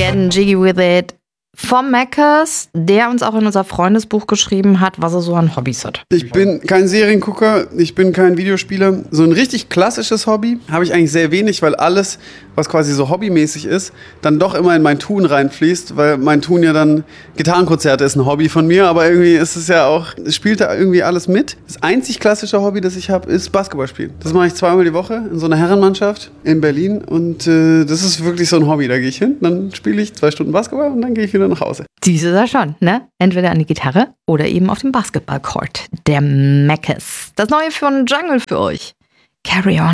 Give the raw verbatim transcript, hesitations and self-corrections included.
Getting Jiggy With It vom Mackers, der uns auch in unser Freundesbuch geschrieben hat, was er so an Hobbys hat. Ich bin kein Seriengucker, ich bin kein Videospieler. So ein richtig klassisches Hobby habe ich eigentlich sehr wenig, weil alles, was quasi so hobbymäßig ist, dann doch immer in mein Tun reinfließt, weil mein Tun ja dann, Gitarrenkonzerte ist ein Hobby von mir, aber irgendwie ist es ja auch, es spielt da irgendwie alles mit. Das einzig klassische Hobby, das ich habe, ist Basketball spielen. Das mache ich zweimal die Woche in so einer Herrenmannschaft in Berlin und äh, das ist wirklich so ein Hobby. Da gehe ich hin, dann spiele ich zwei Stunden Basketball und dann gehe ich wieder nach Hause. Siehst du da schon, ne? Entweder an die Gitarre oder eben auf dem Basketballcourt. Der Mackers. Das neue von Jungle für euch. Carry on.